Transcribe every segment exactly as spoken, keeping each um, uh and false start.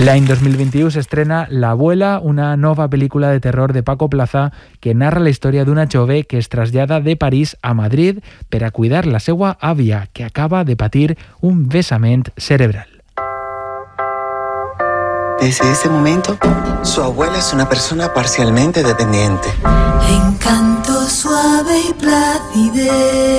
L'any dos mil vint-i-u s'estrena L'Abuela, una nova pel·lícula de terror de Paco Plaza que narra la història d'una jove que es trasllada de París a Madrid per a cuidar la seva àvia, que acaba de patir un vessament cerebral. Desde ese momento, su abuela es una persona parcialmente dependiente. Encanto suave y placidez.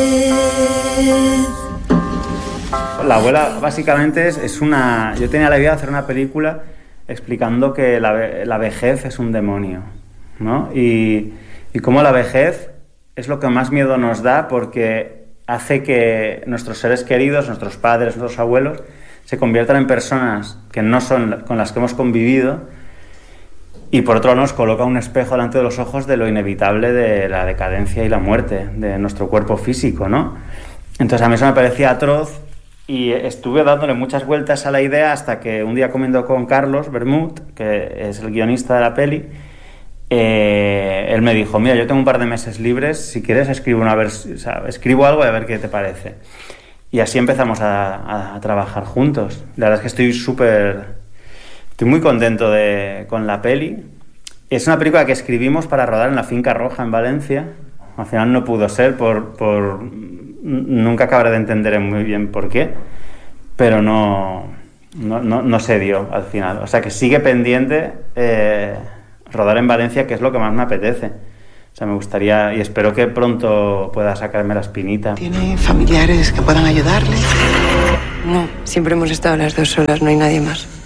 La abuela básicamente es, es una... Yo tenía la idea de hacer una película explicando que la, la vejez es un demonio, ¿no? Y, y cómo la vejez es lo que más miedo nos da porque hace que nuestros seres queridos, nuestros padres, nuestros abuelos, se conviertan en personas que no son con las que hemos convivido y por otro lado nos coloca un espejo delante de los ojos de lo inevitable de la decadencia y la muerte de nuestro cuerpo físico, ¿no? Entonces a mí eso me parecía atroz. Y estuve dándole muchas vueltas a la idea hasta que un día comiendo con Carlos Bermud, que es el guionista de la peli, eh, él me dijo, mira, yo tengo un par de meses libres, si quieres escribo, una vers- o sea, escribo algo y a ver qué te parece. Y así empezamos a, a, a trabajar juntos. La verdad es que estoy súper... Estoy muy contento de, con la peli. Es una película que escribimos para rodar en la Finca Roja en Valencia. Al final no pudo ser por... por nunca acabaré de entender muy bien por qué, pero no, no, no, no se dio al final. O sea que sigue pendiente eh, rodar en Valencia, que es lo que más me apetece. O sea, me gustaría y espero que pronto pueda sacarme la espinita. ¿Tiene familiares que puedan ayudarle? No, siempre hemos estado las dos solas, no hay nadie más.